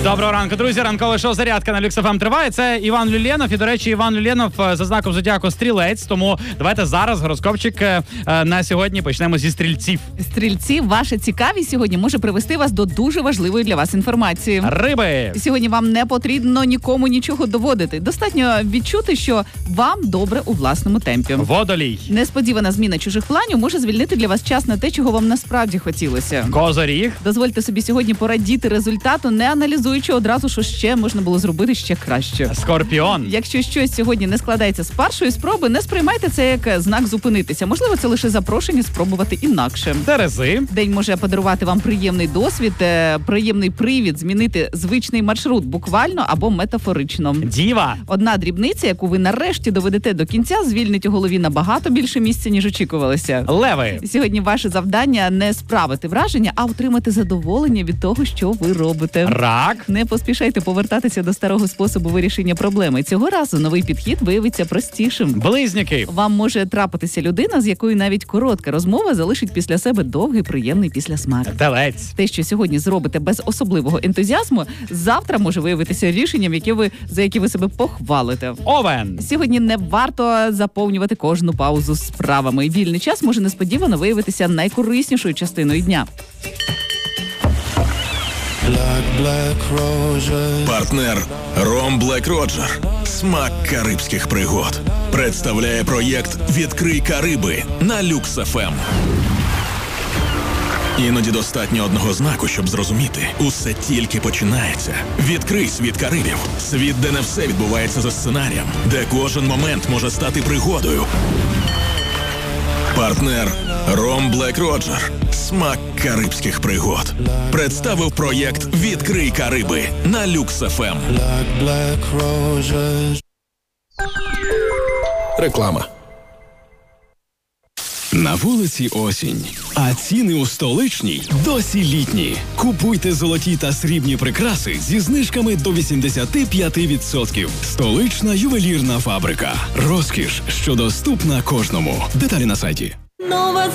Доброго ранку, друзі. Ранкове шоу «Зарядка» на Люкс ФМ триває. Це Іван Люленов. І, до речі, Іван Люленов за знаком зодіаку стрілець. Тому давайте зараз гороскопчик на сьогодні почнемо зі стрільців. Стрільці, ваша цікавість сьогодні може привести вас до дуже важливої для вас інформації. Риби. Сьогодні вам не потрібно нікому нічого доводити. Достатньо відчути, що вам добре у власному темпі. Водолій. Несподівана зміна чужих планів може звільнити для вас час на те, чого вам насправді хотілося. Козоріг. Дозвольте собі сьогодні порадіти результату, не аналізуючи одразу, що ще можна було зробити ще краще. Скорпіон. Якщо щось сьогодні не складається з першої спроби, не сприймайте це як знак зупинитися. Можливо, це лише запрошення спробувати інакше. Терези. День може подарувати вам приємний досвід, приємний привід змінити звичний маршрут буквально або метафорично. Діва. Одна дрібниця, яку ви нарешті доведете до кінця, звільнить у голові набагато більше місця, ніж очікувалося. Леви. Сьогодні ваше завдання не справити враження, а отримати задоволення від того, що ви робите. Рак. Не поспішайте повертатися до старого способу вирішення проблеми. Цього разу новий підхід виявиться простішим. Близнюки. Вам може трапитися людина, з якою навіть коротка розмова залишить після себе довгий приємний післясмак. Телець. Те, що сьогодні зробите без особливого ентузіазму, завтра може виявитися рішенням, за яке ви себе похвалите. Овен. Сьогодні не варто заповнювати кожну паузу справами. Вільний час може несподівано виявитися найкориснішою частиною дня. Партнер Ром Блек Роджер. Смак карибських пригод. Представляє проєкт «Відкрий Кариби» на Люкс ФМ. Іноді достатньо одного знаку, щоб зрозуміти. Усе тільки починається. Відкрий світ Карибів. Світ, де не все відбувається за сценарієм. Де кожен момент може стати пригодою. Партнер Ром Блек Роджер. Смак карибських пригод. Представив проєкт «Відкрий Кариби» на Люкс ФМ. Реклама. На вулиці осінь, а ціни у столичній досі літні. Купуйте золоті та срібні прикраси зі знижками до 85%. Столична ювелірна фабрика. Розкіш, що доступна кожному. Деталі на сайті.